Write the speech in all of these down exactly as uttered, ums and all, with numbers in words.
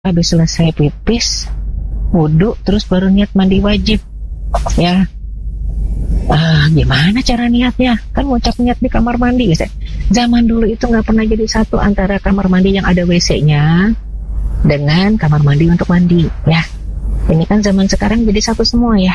habis selesai pipis, wudhu, terus baru niat mandi wajib. Ya, ah, gimana cara niatnya? Kan ngucap niat di kamar mandi, guys. Zaman dulu itu nggak pernah jadi satu antara kamar mandi yang ada W C-nya dengan kamar mandi untuk mandi. Ya, ini kan zaman sekarang jadi satu semua ya.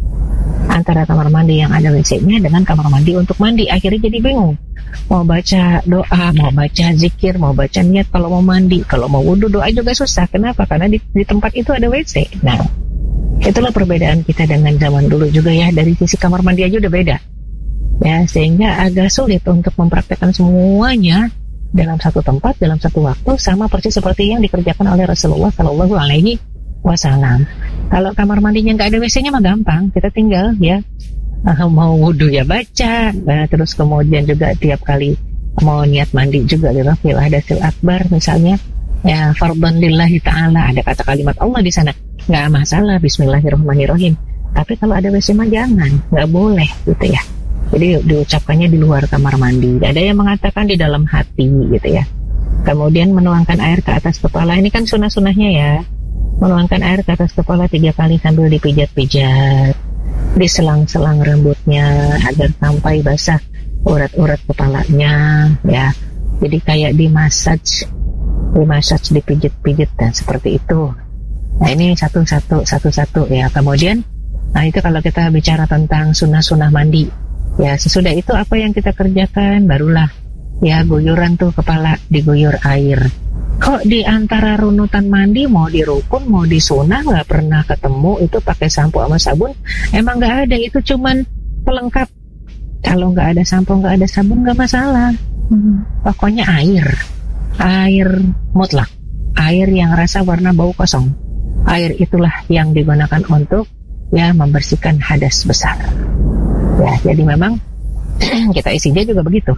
Antara kamar mandi yang ada W C-nya dengan kamar mandi untuk mandi. Akhirnya jadi bingung. Mau baca doa, mau baca zikir, mau baca niat kalau mau mandi. Kalau mau wudhu, doa juga susah. Kenapa? Karena di, di tempat itu ada W C. Nah, itulah perbedaan kita dengan zaman dulu juga ya. Dari sisi kamar mandi aja udah beda. Ya, sehingga agak sulit untuk mempraktekkan semuanya dalam satu tempat, dalam satu waktu, sama persis seperti yang dikerjakan oleh Rasulullah Shallallahu Alaihi Wasallam. Kalau kamar mandinya nggak ada W C-nya mah gampang, kita tinggal ya uh, mau wudhu ya baca, uh, terus kemudian juga tiap kali mau niat mandi juga lirafil hadasil akbar misalnya, ya fardhan lillahi ta'ala, ada kata kalimat Allah di sana, nggak masalah, Bismillahirrahmanirrahim. Tapi kalau ada W C mah jangan, nggak boleh gitu ya. Jadi diucapkannya di luar kamar mandi. Ada yang mengatakan di dalam hati gitu ya. Kemudian menuangkan air ke atas kepala. Ini kan sunah-sunahnya ya. Menuangkan air ke atas kepala tiga kali sambil dipijat-pijat, diselang-selang rambutnya agar sampai basah urat-urat kepalanya ya. Jadi kayak dimasaj, dimasaj, dipijit-pijit dan seperti itu. Nah ini satu-satu, satu-satu ya. Kemudian, nah itu kalau kita bicara tentang sunah-sunah mandi. Ya sesudah itu apa yang kita kerjakan, barulah ya guyuran tuh kepala, diguyur air. Kok di antara runutan mandi mau di rukun mau di sunnah nggak pernah ketemu itu pakai sampo sama sabun? Emang nggak ada, itu cuman pelengkap. Kalau nggak ada sampo nggak ada sabun nggak masalah. Hmm. Pokoknya air, air mutlak, air yang rasa warna bau kosong. Air itulah yang digunakan untuk ya membersihkan hadas besar. Ya, jadi memang kita isinya juga begitu.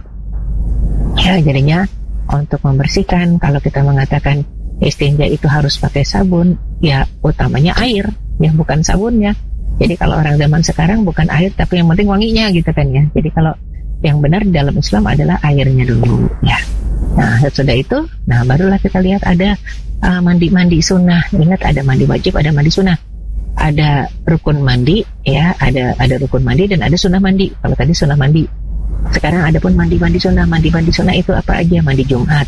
Ya, jadinya untuk membersihkan, kalau kita mengatakan istinja itu harus pakai sabun, ya utamanya air, ya bukan sabunnya. Jadi kalau orang zaman sekarang bukan air, tapi yang penting wanginya gitu kan ya. Jadi kalau yang benar di dalam Islam adalah airnya dulu, ya. Nah, sesudah itu, nah barulah kita lihat ada uh, mandi-mandi sunnah. Ingat ada mandi wajib, ada mandi sunnah. Ada rukun mandi, ya, ada ada rukun mandi dan ada sunnah mandi. Kalau tadi sunnah mandi, sekarang ada pun mandi-mandi sunnah. Mandi-mandi sunnah itu apa aja? Mandi Jumat,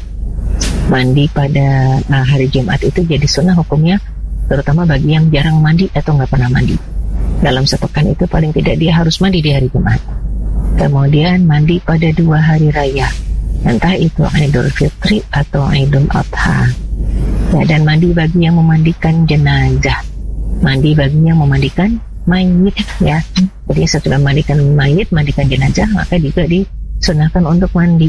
mandi pada uh, hari Jumat itu jadi sunnah hukumnya, terutama bagi yang jarang mandi atau nggak pernah mandi. Dalam sepekan itu paling tidak dia harus mandi di hari Jumat. Kemudian mandi pada dua hari raya, entah itu Idul Fitri atau Idul Adha. Ya, dan mandi bagi yang memandikan jenazah. Mandi baginya memandikan mayit ya. Jadi setelah mandikan mayit, mandikan jenazah, maka juga disunahkan untuk mandi.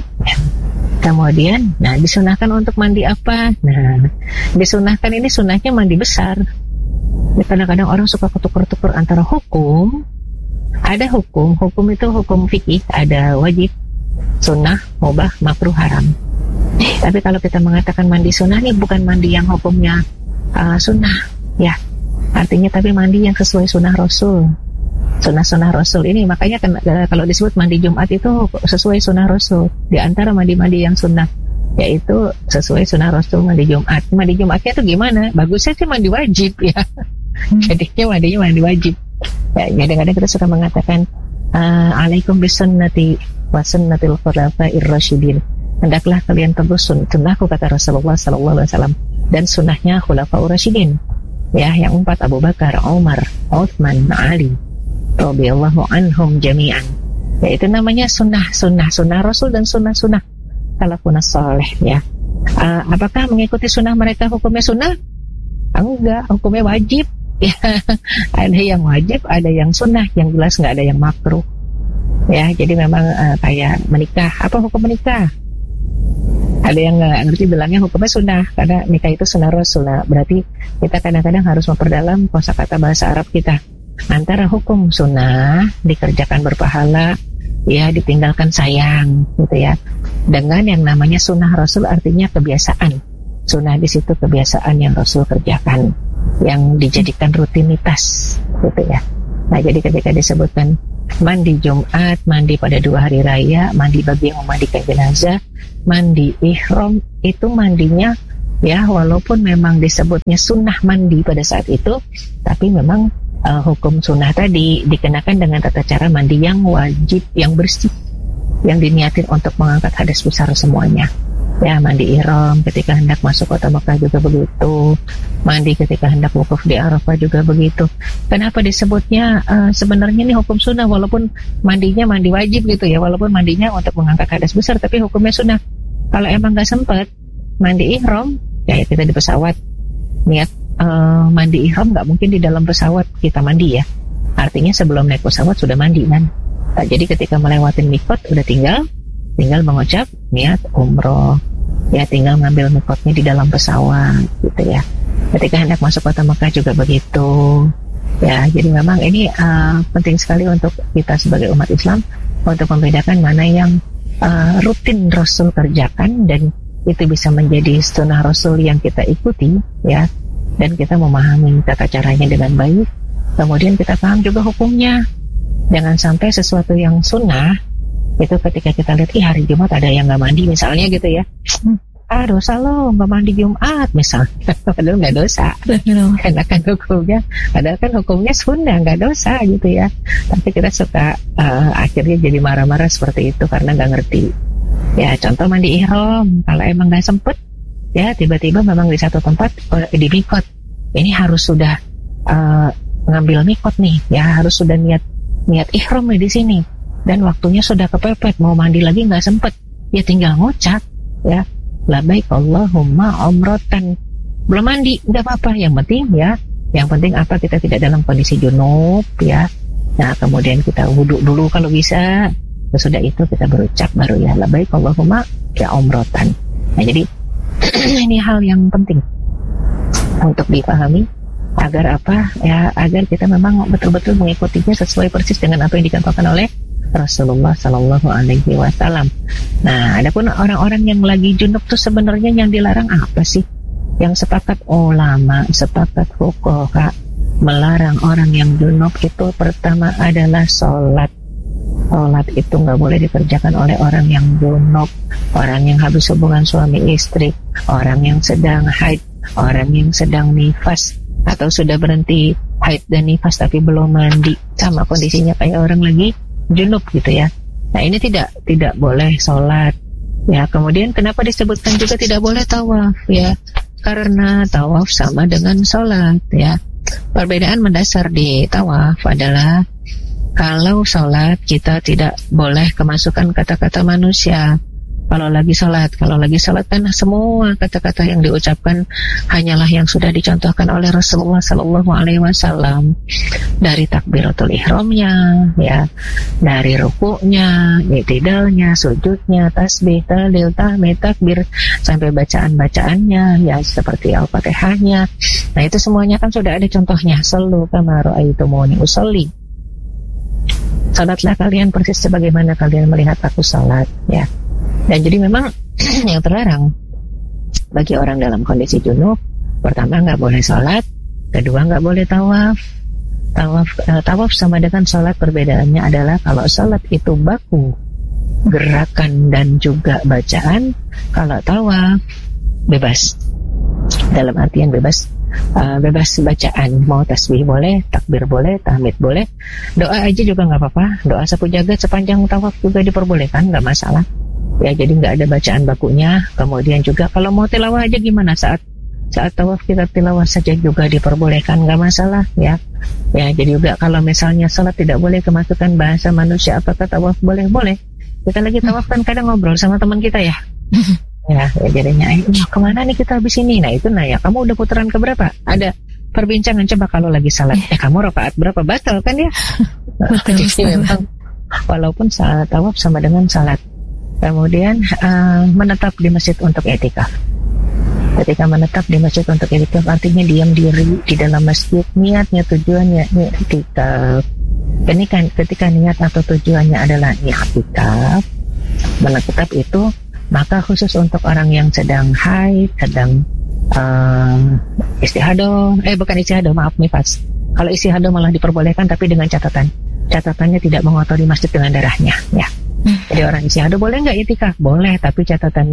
Kemudian, nah disunahkan untuk mandi apa? Nah, disunahkan ini sunahnya mandi besar. Kadang-kadang orang suka ketuker-tuker antara hukum. Ada hukum, hukum itu hukum fikih, ada wajib, sunnah, mubah, makruh, haram. Tapi kalau kita mengatakan mandi sunnah, ini bukan mandi yang hukumnya uh, sunnah ya. Artinya tapi mandi yang sesuai sunnah Rasul, sunnah-sunnah Rasul ini. Makanya kan, kalau disebut mandi Jumat itu sesuai sunnah Rasul. Di antara mandi-mandi yang sunnah, yaitu sesuai sunnah Rasul mandi Jumat. Mandi Jumatnya itu gimana? Bagusnya sih mandi wajib ya. Jadinya mandinya mandi wajib. Ya, kadang-kadang kita suka mengatakan alaikum bisunnati wa sunnatil khulafa'ir rasyidin. Hendaklah kalian teguh sunnahku, kata Rasulullah sallallahu alaihi wasallam, dan sunnahnya khulafa'ur rasyidin. Ya, yang empat, Abu Bakar, Umar, Utsman, Ali radhiyallahu anhum jami'an. Ya, itu namanya sunnah, sunnah, sunnah Rasul dan sunnah-sunnah salafun saleh ya. Uh, apakah mengikuti sunnah mereka hukumnya sunnah? Enggak, hukumnya wajib. Ya, ada yang wajib, ada yang sunnah, yang jelas nggak ada yang makruh. Ya, jadi memang uh, kayak menikah. Apa hukum menikah? Ada yang nggak ngerti bilangnya hukumnya sunnah, karena nikah itu sunnah Rasul. Nah, berarti kita kadang-kadang harus memperdalam kosakata bahasa Arab kita. Antara hukum sunnah dikerjakan berpahala, ya ditinggalkan sayang, gitu ya. Dengan yang namanya sunnah Rasul, artinya kebiasaan. Sunnah di situ kebiasaan yang Rasul kerjakan, yang dijadikan rutinitas, gitu ya. Nah, jadi ketika disebutkan mandi Jumat, mandi pada dua hari raya, mandi bagi yang memandikan jenazah, mandi ihram, itu mandinya ya, walaupun memang disebutnya sunnah mandi pada saat itu, tapi memang uh, hukum sunnah tadi dikenakan dengan tata cara mandi yang wajib, yang bersih, yang diniatin untuk mengangkat hadas besar semuanya. Ya, mandi ihram ketika hendak masuk kota Mekah juga begitu, mandi ketika hendak wukuf di Arafah juga begitu. Kenapa disebutnya uh, sebenarnya ini hukum sunnah, walaupun mandinya mandi wajib gitu ya, walaupun mandinya untuk mengangkat hadas besar, tapi hukumnya sunnah. Kalau emang nggak sempat mandi ihram, ya, ya kita di pesawat niat uh, mandi ihram, nggak mungkin di dalam pesawat kita mandi ya. Artinya sebelum naik pesawat sudah mandi kan. Nah, jadi ketika melewati mikot udah tinggal tinggal mengucap niat umroh, ya tinggal ngambil mikotnya di dalam pesawat gitu ya. Ketika hendak masuk kota Mekah juga begitu ya. Jadi memang ini uh, penting sekali untuk kita sebagai umat Islam untuk membedakan mana yang uh, rutin Rasul kerjakan dan itu bisa menjadi sunnah Rasul yang kita ikuti ya, dan kita memahami tata caranya dengan baik, kemudian kita paham juga hukumnya. Jangan sampai sesuatu yang sunnah itu ketika kita lihat, ih hari Jumat ada yang nggak mandi misalnya gitu ya, hmm, ah dosa lo nggak mandi Jumat misalnya, padahal nggak dosa, karena kan hukumnya, padahal kan hukumnya sunnah nggak dosa gitu ya. Tapi kita suka uh, akhirnya jadi marah-marah seperti itu karena nggak ngerti. Ya contoh mandi ihram, kalau emang nggak sempet, ya tiba-tiba memang di satu tempat uh, di mikot, ini harus sudah uh, ngambil mikot nih, ya harus sudah niat niat ihram nih di sini. Dan waktunya sudah kepepet, mau mandi lagi nggak sempet, ya tinggal ngucap ya, labbaik Allahumma umratan, belum mandi nggak apa-apa, yang penting ya, yang penting apa, kita tidak dalam kondisi junub ya. Nah kemudian kita wudhu dulu kalau bisa, sesudah itu kita berucap baru ya labbaik Allahumma ya umratan. Nah jadi ini hal yang penting untuk dipahami agar apa ya, agar kita memang betul-betul mengikutinya sesuai persis dengan apa yang dikatakan oleh Rasulullah Sallallahu Alaihi Wasallam. Nah, adapun orang-orang yang lagi junub tuh sebenarnya yang dilarang apa sih? Yang sepakat ulama, sepakat fuqaha melarang orang yang junub itu pertama adalah sholat. Sholat itu nggak boleh dikerjakan oleh orang yang junub, orang yang habis hubungan suami istri, orang yang sedang haid, orang yang sedang nifas, atau sudah berhenti haid dan nifas tapi belum mandi, sama kondisinya kayak orang lagi junub gitu ya. Nah ini tidak tidak boleh sholat ya. Kemudian kenapa disebutkan juga tidak boleh tawaf ya, karena tawaf sama dengan sholat ya. Perbedaan mendasar di tawaf adalah kalau sholat kita tidak boleh kemasukan kata-kata manusia kalau lagi sholat. Kalau lagi sholat kan semua kata-kata yang diucapkan hanyalah yang sudah dicontohkan oleh Rasulullah Sallallahu Alaihi Wasallam, dari takbiratul ihramnya ya, dari rukuknya, i'tidalnya, sujudnya, tasbih, tahlil, tahmid, takbir, sampai bacaan-bacaannya ya seperti Al-Fatihahnya. Nah itu semuanya kan sudah ada contohnya. Sallu kama ra'aitumuni usolli, salatlah kalian persis sebagaimana kalian melihat aku salat ya. Dan jadi memang yang terlarang bagi orang dalam kondisi junub, pertama nggak boleh sholat, kedua nggak boleh tawaf. Tawaf, uh, tawaf sama dengan sholat, perbedaannya adalah kalau sholat itu baku gerakan dan juga bacaan, kalau tawaf bebas, dalam artian bebas, uh, bebas bacaan, mau tasbih boleh, takbir boleh, tahmid boleh, doa aja juga nggak apa-apa, doa sapu jagat sepanjang tawaf juga diperbolehkan, nggak masalah. Ya jadi nggak ada bacaan bakunya. Kemudian juga kalau mau tilawah aja gimana, saat saat tawaf kita tilawah saja juga diperbolehkan, nggak masalah ya. Ya jadi juga kalau misalnya salat tidak boleh kemasukan bahasa manusia, apakah tawaf boleh? Boleh. Kita lagi tawaf kan kadang ngobrol sama teman kita ya. Ya, ya jadinya eh, kemana nih kita habis ini? Nah itu nah ya, kamu udah putaran keberapa? Ada perbincangan, coba kalau lagi salat, eh kamu rakaat berapa? Batal kan ya. Jadi memang walaupun saat tawaf sama dengan salat. Kemudian uh, menetap di masjid untuk i'tikaf. Ketika menetap di masjid untuk i'tikaf artinya diam diri di dalam masjid, niatnya tujuannya i'tikaf. Ketika, ketika niat atau tujuannya adalah i'tikaf, menetap itu, maka khusus untuk orang yang sedang haid, sedang uh, istihadah, eh bukan istihadah, maaf nifas. Kalau istihadah malah diperbolehkan, tapi dengan catatan, catatannya tidak mengotori masjid dengan darahnya ya. Jadi orang istihadah boleh nggak i'tikaf? Boleh, tapi catatannya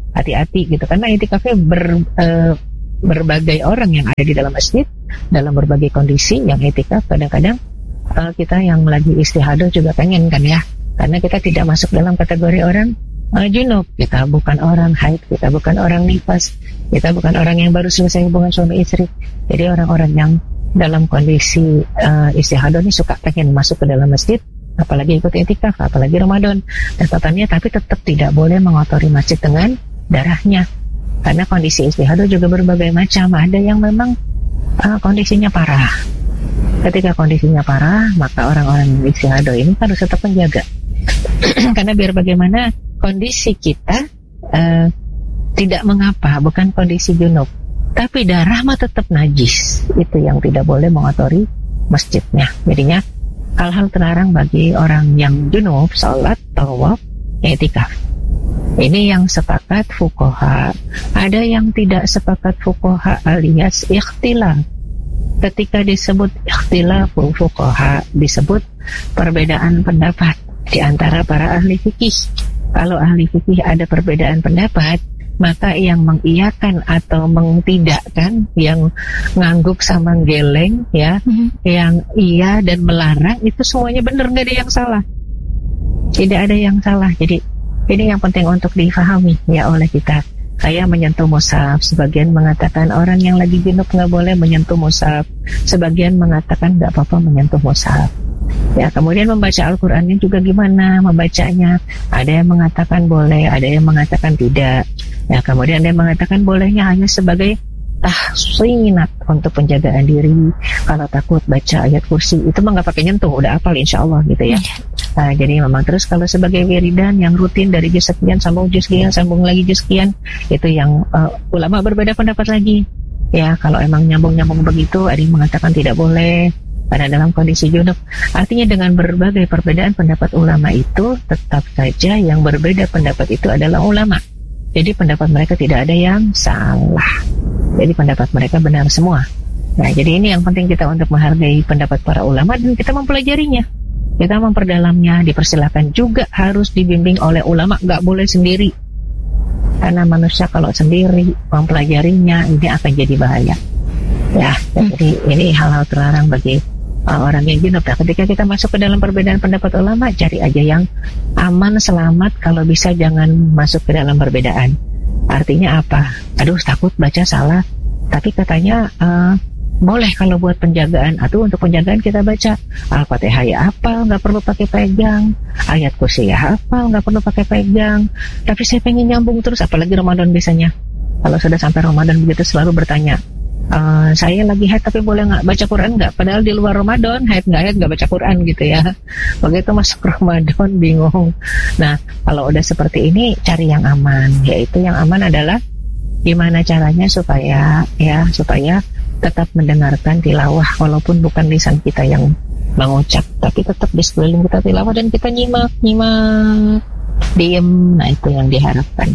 hati-hati gitu, karena itikafnya ber, uh, berbagai orang yang ada di dalam masjid dalam berbagai kondisi yang itikaf. Kadang-kadang uh, kita yang lagi istihadah juga pengen kan ya, karena kita tidak masuk dalam kategori orang uh, junub, kita bukan orang haid, kita bukan orang nifas, kita bukan orang yang baru selesai hubungan suami istri. Jadi orang-orang yang dalam kondisi uh, istihadah ini suka pengen masuk ke dalam masjid, apalagi ikut itikaf, apalagi Ramadan, catatannya tapi tetap tidak boleh mengotori masjid dengan darahnya. Karena kondisi istihadah juga berbagai macam. Ada yang memang uh, kondisinya parah. Ketika kondisinya parah, maka orang-orang yang istihadah ini harus tetap menjaga. Karena biar bagaimana kondisi kita uh, tidak mengapa, bukan kondisi junub, tapi darah mah tetap najis. Itu yang tidak boleh mengotori masjidnya. Jadinya hal-hal terlarang bagi orang yang junub, salat, tawaf, i'tikaf. Ini yang sepakat fuqaha. Ada yang tidak sepakat fuqaha alias ikhtilaf. Ketika disebut ikhtilaf fuqaha, disebut perbedaan pendapat di antara para ahli fikih. Kalau ahli fikih ada perbedaan pendapat, maka yang mengiyakan atau mengtidakkan, yang ngangguk sama geleng ya, mm-hmm. yang iya dan melarang, itu semuanya benar, nggak ada yang salah. Tidak ada yang salah. Jadi ini yang penting untuk difahami ya oleh kita. Kayak menyentuh mushaf, sebagian mengatakan orang yang lagi junub nggak boleh menyentuh mushaf, sebagian mengatakan nggak apa-apa menyentuh mushaf. Ya, kemudian membaca Al-Qur'annya juga gimana membacanya? Ada yang mengatakan boleh, ada yang mengatakan tidak. Ya, kemudian ada yang mengatakan bolehnya hanya sebagai tahsinat untuk penjagaan diri. Kalau takut baca ayat kursi, itu mah nggak pakai nyentuh, udah hafal insya Allah gitu ya. Nah, jadi memang terus kalau sebagai wiridan yang rutin dari juz sekian sambung juz sekian sambung lagi juz sekian, itu yang uh, ulama berbeda pendapat lagi. Ya, kalau emang nyambung-nyambung begitu, ada yang mengatakan tidak boleh karena dalam kondisi junub. Artinya dengan berbagai perbedaan pendapat ulama itu, tetap saja yang berbeda pendapat itu adalah ulama. Jadi pendapat mereka tidak ada yang salah. Jadi pendapat mereka benar semua. Nah, jadi ini yang penting kita untuk menghargai pendapat para ulama dan kita mempelajarinya. Kita memperdalamnya, dipersilakan juga harus dibimbing oleh ulama, nggak boleh sendiri. Karena manusia kalau sendiri mempelajarinya, ini akan jadi bahaya. Ya, jadi ini hal-hal terlarang bagi uh, orang yang junub. Nah, ketika kita masuk ke dalam perbedaan pendapat ulama, cari aja yang aman, selamat. Kalau bisa jangan masuk ke dalam perbedaan. Artinya apa? Aduh, takut baca salah. Tapi katanya uh, boleh kalau buat penjagaan. Atau untuk penjagaan kita baca Al-Fatihah ya hafal, nggak perlu pakai pegang. Ayat kursi ya hafal, nggak perlu pakai pegang. Tapi saya pengen nyambung terus, apalagi Ramadan biasanya. Kalau sudah sampai Ramadan begitu selalu bertanya, Uh, saya lagi haid tapi boleh nggak baca Quran nggak? Padahal di luar Ramadan haid nggak haid nggak baca Quran gitu ya. Begitu masuk Ramadan bingung. Nah, kalau udah seperti ini cari yang aman. Yaitu yang aman adalah gimana caranya supaya ya supaya tetap mendengarkan tilawah walaupun bukan lisan kita yang mengucap, tapi tetap di sekeliling kita tilawah dan kita nyimak nyimak diem. Nah, itu yang diharapkan.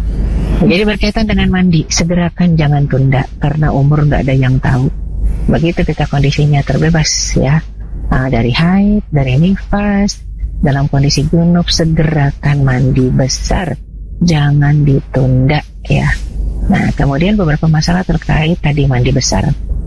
Jadi berkaitan dengan mandi, segerakan, jangan tunda, karena umur nggak ada yang tahu. Begitu kita kondisinya terbebas ya, nah, dari haid, dari nifas, dalam kondisi junub, segerakan mandi besar, jangan ditunda ya. Nah, kemudian beberapa masalah terkait tadi mandi besar.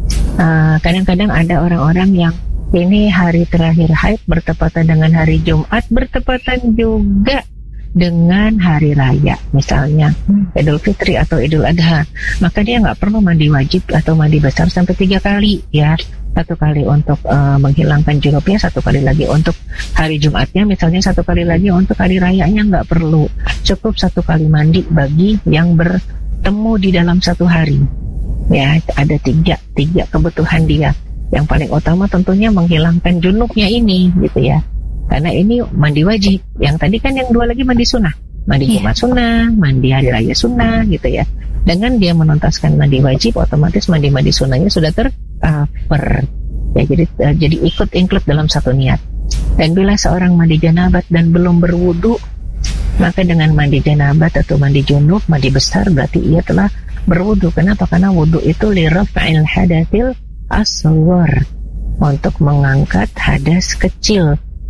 Uh, kadang-kadang ada orang-orang yang ini hari terakhir haid bertepatan dengan hari Jumat, bertepatan juga dengan hari raya, misalnya hmm. Idul Fitri atau Idul Adha, maka dia nggak perlu mandi wajib atau mandi besar sampai tiga kali ya. Satu kali untuk uh, menghilangkan junubnya, satu kali lagi untuk hari Jumatnya, misalnya satu kali lagi untuk hari rayanya, nggak perlu. Cukup satu kali mandi bagi yang bertemu di dalam satu hari. Ya, ada tiga, tiga kebutuhan dia. Yang paling utama tentunya menghilangkan junubnya ini, gitu ya. Karena ini mandi wajib. Yang tadi kan yang dua lagi mandi sunnah. Mandi yeah. Jumat sunnah, mandi hari raya sunnah gitu ya. Dengan dia menuntaskan mandi wajib, otomatis mandi-mandi sunnahnya sudah tercover. Uh, ya, jadi uh, jadi ikut include dalam satu niat. Dan bila seorang mandi janabat dan belum berwudu, maka dengan mandi janabat atau mandi junub, mandi besar, berarti ia telah berwudu. Kenapa? Karena wudu itu li raf'il hadatsil asghar, untuk mengangkat hadas kecil.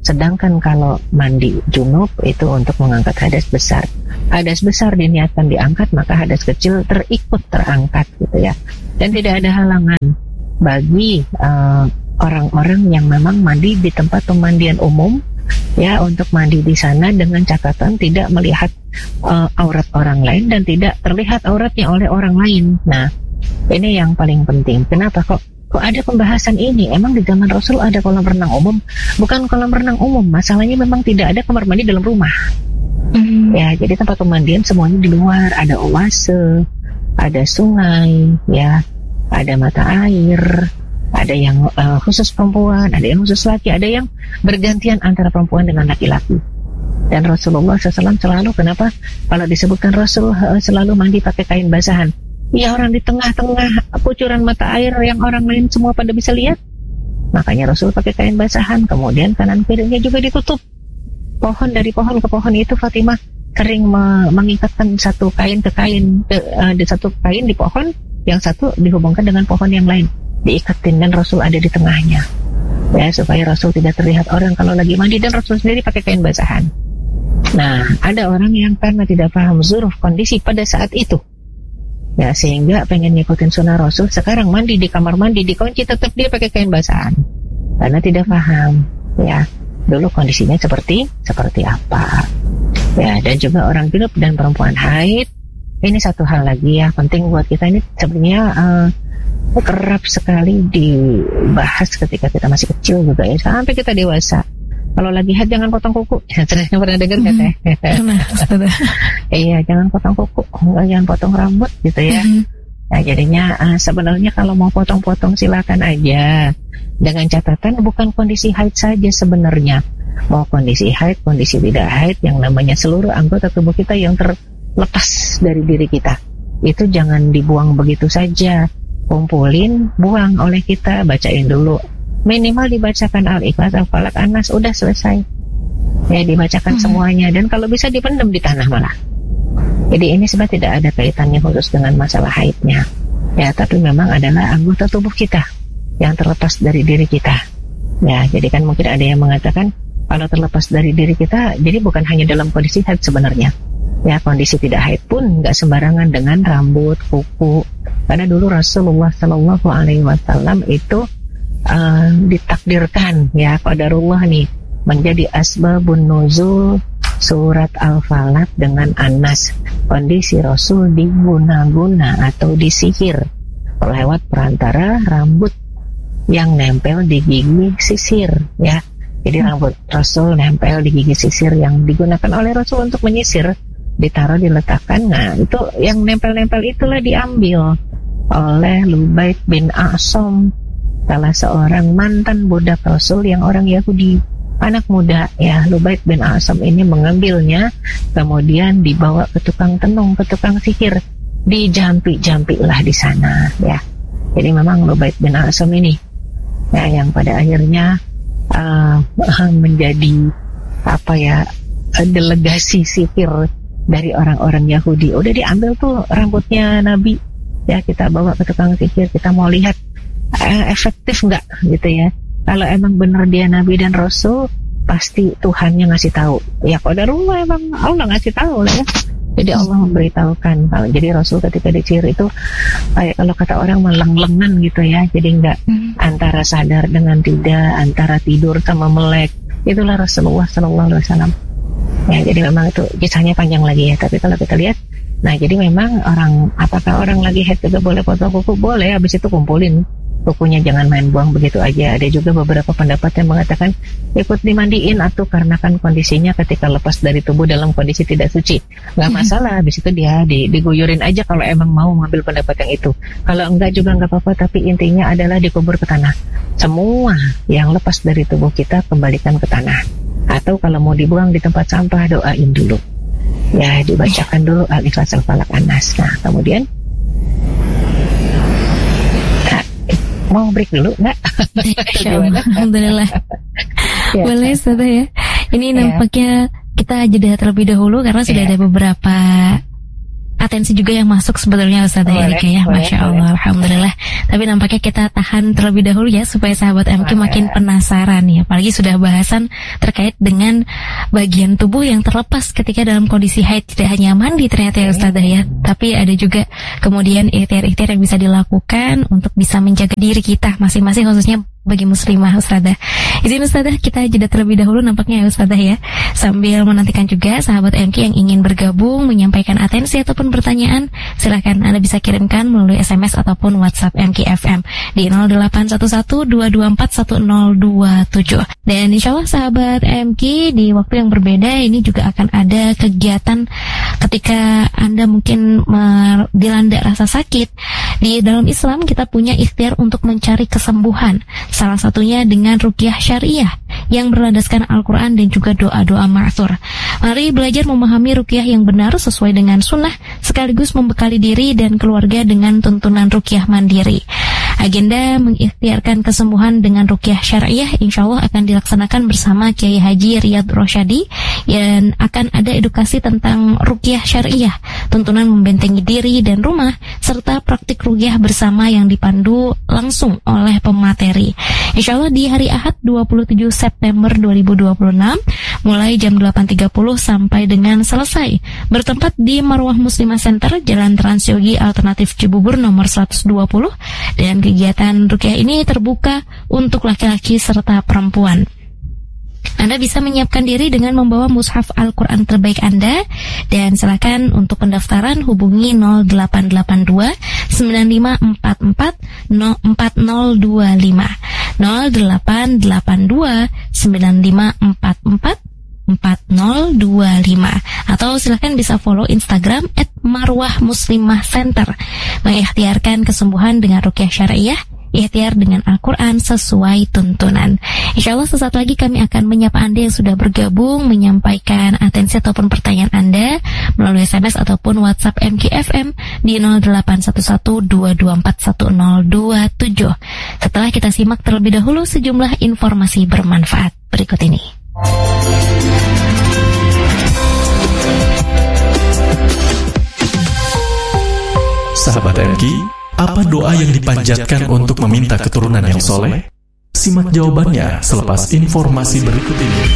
Sedangkan kalau mandi junub itu untuk mengangkat hadas besar. Hadas besar diniatkan diangkat, maka hadas kecil terikut terangkat gitu ya. Dan tidak ada halangan bagi uh, orang-orang yang memang mandi di tempat pemandian umum ya, untuk mandi di sana dengan catatan tidak melihat uh, aurat orang lain dan tidak terlihat auratnya oleh orang lain. Nah, ini yang paling penting. Kenapa kok Kok ada pembahasan ini? Emang di zaman Rasul ada kolam renang umum? Bukan kolam renang umum, masalahnya memang tidak ada kamar mandi dalam rumah. Mm. Ya, jadi tempat pemandian semuanya di luar. Ada oase, ada sungai, ya, ada mata air, ada yang uh, khusus perempuan, ada yang khusus laki, ada yang bergantian antara perempuan dengan laki-laki. Dan Rasulullah shallallahu alaihi wasallam selalu, kenapa kalau disebutkan Rasul uh, selalu mandi pakai kain basahan? Ya, orang di tengah-tengah kucuran mata air yang orang lain semua pada bisa lihat. Makanya Rasul pakai kain basahan. Kemudian kanan kirinya juga ditutup. Pohon dari pohon ke pohon itu Fatimah sering me- mengikatkan satu kain ke kain, ke, uh, di satu kain di pohon, yang satu dihubungkan dengan pohon yang lain, diikatin, dan Rasul ada di tengahnya. Ya, supaya Rasul tidak terlihat orang kalau lagi mandi, dan Rasul sendiri pakai kain basahan. Nah, ada orang yang karena tidak paham zuruf kondisi pada saat itu, ya, sehingga pengen ngikutin sunnah Rasul, sekarang mandi di kamar mandi dikunci, tetap dia pakai kain basahan karena tidak paham ya dulu kondisinya seperti seperti apa ya. Dan juga orang junub dan perempuan haid, ini satu hal lagi ya penting buat kita. Ini sebenarnya uh, kerap sekali dibahas ketika kita masih kecil juga ya, sampai kita dewasa. Kalau lagi haid jangan potong kuku. Pernah dengar nggak teh? Iya, jangan potong kuku, enggak, jangan potong rambut gitu ya. Mm-hmm. Nah, jadinya uh, sebenarnya kalau mau potong-potong silakan aja, dengan catatan bukan kondisi haid saja sebenarnya. Mau kondisi haid, kondisi tidak haid, yang namanya seluruh anggota tubuh kita yang terlepas dari diri kita, itu jangan dibuang begitu saja. Kumpulin, buang oleh kita, bacain dulu. Minimal dibacakan Al-Ikhlas, Al-Falaq, An-Nas, udah selesai. Ya, dibacakan hmm. semuanya, dan kalau bisa dipendam di tanah malah. Jadi ini sebenarnya tidak ada kaitannya khusus dengan masalah haidnya. Ya, tapi memang adalah anggota tubuh kita yang terlepas dari diri kita. Ya, jadi kan mungkin ada yang mengatakan kalau terlepas dari diri kita, jadi bukan hanya dalam kondisi haid sebenarnya. Ya, kondisi tidak haid pun nggak sembarangan dengan rambut, kuku. Karena dulu Rasulullah Shallallahu Alaihi Wasallam itu Uh, ditakdirkan ya qadarullah nih menjadi asbabun nuzul surat Al-Falaq dengan An-Nas. Kondisi Rasul diguna-guna atau disihir lewat perantara rambut yang nempel di gigi sisir ya. Jadi rambut Rasul nempel di gigi sisir yang digunakan oleh Rasul untuk menyisir, ditaruh, diletakkan. Nah, itu yang nempel-nempel itulah diambil oleh Lubaid bin A'sam, salah seorang mantan budak Rasul yang orang Yahudi, anak muda ya. Lubaid bin A'sam ini mengambilnya, kemudian dibawa ke tukang tenung, ke tukang sihir, dijampi-jampi lah di sana ya. Jadi memang Lubaid bin A'sam ini ya yang pada akhirnya uh, menjadi apa ya, delegasi sihir dari orang-orang Yahudi. Udah diambil tuh rambutnya Nabi ya, kita bawa ke tukang sihir, kita mau lihat Uh, efektif nggak gitu ya. Kalau emang benar dia Nabi dan Rasul, pasti Tuhannya ngasih tahu. Ya qadarullah, emang Allah ngasih tahu lah ya. Jadi Allah memberitahukan. Kalau jadi Rasul ketika diciri itu kayak kalau kata orang meleng-lengan gitu ya. Jadi nggak hmm. antara sadar dengan tidak, antara tidur sama melek. Itulah Rasulullah Sallallahu Alaihi Wasallam. Ya, jadi memang itu kisahnya panjang lagi ya. Tapi kalau kita lihat, nah jadi memang orang, apakah orang lagi haid juga boleh potong kuku? Boleh. Habis itu kumpulin kukunya, jangan main buang begitu aja. Ada juga beberapa pendapat yang mengatakan ikut dimandiin atau karena kan kondisinya ketika lepas dari tubuh dalam kondisi tidak suci, nggak masalah. Habis itu dia diguyurin aja kalau emang mau mengambil pendapat yang itu. Kalau enggak juga nggak apa-apa, tapi intinya adalah dikubur ke tanah. Semua yang lepas dari tubuh kita kembalikan ke tanah. Atau kalau mau dibuang di tempat sampah, doain dulu ya, dibacakan dulu Al-Ikhlas, Al-Falaq, An-Nas. Nah, kemudian mau break dulu nggak? Alhamdulillah. Ya, boleh Ustazah ya. Ini ya. Nampaknya kita jeda terlebih dahulu karena sudah ya. Ada beberapa atensi juga yang masuk sebetulnya Ustazah Erika ya, Masya Allah, Alhamdulillah. Tapi nampaknya kita tahan terlebih dahulu ya, supaya sahabat M Q makin penasaran ya. Apalagi sudah bahasan terkait dengan bagian tubuh yang terlepas ketika dalam kondisi haid. Tidak hanya mandi ternyata ya Ustazah ya, tapi ada juga kemudian ikhtiar-ikhtiar yang bisa dilakukan untuk bisa menjaga diri kita masing-masing, khususnya bagi muslimah Ustazah. Izin Ustazah kita jeda terlebih dahulu nampaknya ya Ustazah ya, sambil menantikan juga sahabat M Q yang ingin bergabung menyampaikan atensi ataupun pertanyaan, silakan Anda bisa kirimkan melalui S M S ataupun WhatsApp M Q F M di nol delapan satu satu dua dua empat satu nol dua tujuh. Dan insya Allah sahabat M Q di waktu yang berbeda ini juga akan ada kegiatan ketika Anda mungkin dilanda rasa sakit. Di dalam Islam kita punya ikhtiar untuk mencari kesembuhan, salah satunya dengan ruqyah syariah yang berlandaskan Al-Quran dan juga doa-doa ma'thur. Mari belajar memahami ruqyah yang benar sesuai dengan sunnah, sekaligus membekali diri dan keluarga dengan tuntunan ruqyah mandiri. Agenda mengikhtiarkan kesembuhan dengan ruqyah syariah insya Allah akan dilaksanakan bersama Kiai Haji Riyad Rosyadi, dan akan ada edukasi tentang ruqyah syariah, tuntunan membentengi diri dan rumah, serta praktik ruqyah bersama yang dipandu langsung oleh pemateri. Insya Allah di hari Ahad dua puluh tujuh September dua ribu dua puluh enam mulai jam delapan tiga puluh sampai dengan selesai, bertempat di Marwah Muslimah Center, Jalan Transyogi Alternatif Cibubur nomor seratus dua puluh, dan kegiatan ruqyah ini terbuka untuk laki-laki serta perempuan. Anda bisa menyiapkan diri dengan membawa mushaf Al-Quran terbaik Anda, dan silakan untuk pendaftaran hubungi nol delapan delapan dua sembilan lima empat empat empat nol dua lima nol delapan delapan dua sembilan lima empat empat empat nol dua lima, atau silakan bisa follow Instagram et marwah muslimah center. Mengikhtiarkan kesembuhan dengan ruqyah syariah, ikhtiar dengan Al-Quran sesuai tuntunan. Insya Allah sesaat lagi kami akan menyapa Anda yang sudah bergabung, menyampaikan atensi ataupun pertanyaan Anda melalui S M S ataupun WhatsApp M Q F M di nol delapan satu satu dua dua empat satu nol dua tujuh. Setelah kita simak terlebih dahulu sejumlah informasi bermanfaat berikut ini. Sahabat M Q, apa doa yang dipanjatkan untuk meminta keturunan yang soleh? Simak jawabannya selepas informasi berikut ini.